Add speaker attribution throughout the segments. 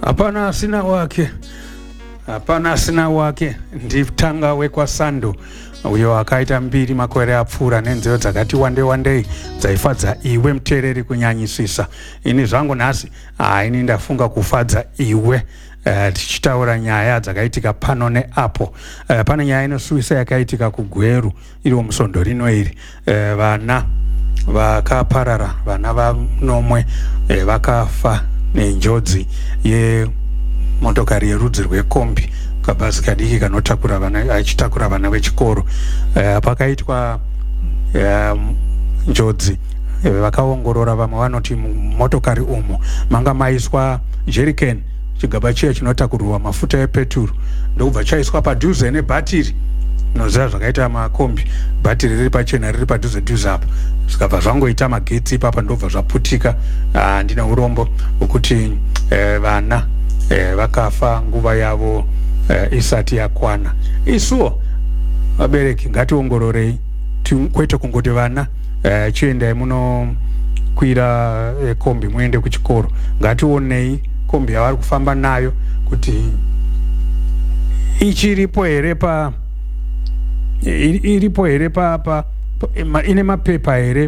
Speaker 1: Hapana asina wake nditanga wekwasando uyo akaita mbiri makore apfuura nenzeo dzakati wandei dzaifadza iwe muteereri kunyanyisisa. Ini zvangu nhasi ini ndafunga kufadza iwe tichitaura nyaya dzakaitika pano neapo. Pane nyaya inosuwisa yakaitika kuGweru iriwo musondo rino iri. Vana vakaparara, vana vanomwe vakafa nenjodzi yemotokari yerudzi rwekombi, kabhazi kadiki kanotakura vana, achitakura vana vechikoro. Pakaitwa njodzi, vakaongorora, vamwe vanoti motokari umo manga maiswa jerrycan, chigaba chiya chinotakurirwa mafuta epeturu, ndokubva chaiswa padhuze nebhatiri. Noziva zvakaita makombi, bhatiri riri pachena riri padhuze apo, zvikabva zvangoita magetsi ipapa ndobva zvaputika. Ndine urombo hwekuti vana vakafa nguva yavo isati yakwana. Isuwo vabereki ngationgororei, kwete kungoti vana chiendai munokwira kombi muende kuchikoro. Ngationei kombi yavari kufamba nayo kuti ichiripo here iripo here ine mapepa here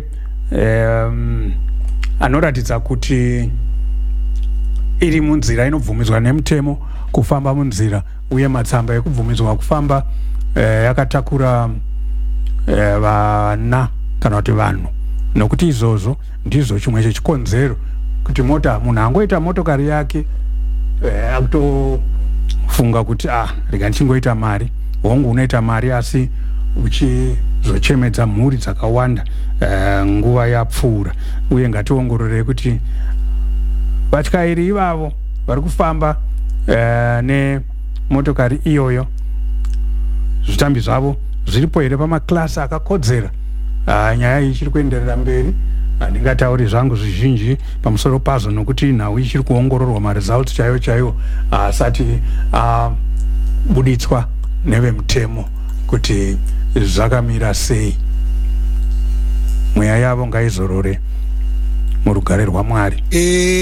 Speaker 1: anoratidza kuti iri munzira inobvumidzwa nemutemo kufamba munzira, uye matsamba ekubvumidzwa kufamba yakatakura vana kana kuti vanhu, nokuti izvozvo ndizvo chimwe chechikonzero kuti munhu angoita motokari yake akutofunga kuti rega ndichingoita mari. Hongu unoita mari asi uchizochemedza mhuri dzakawanda nguva yapfuura. Uye ngationgororei kuti vatyairi ivavo vari kufamba nemotokari iyoyo, zvitambi zvavo zviripo here pamaklasi akakodzera. Nyaya iyi ichiri kuenderera mberi. Handingatauri zvangu zvizhinji pamusoro pazvo, nokuti nhau ichiri kuongororwa maresults chaiwo asati abuditswa nevemutemo kuti zvakamira sei. Mweya yavo ngaizorore murugare rwaMwari.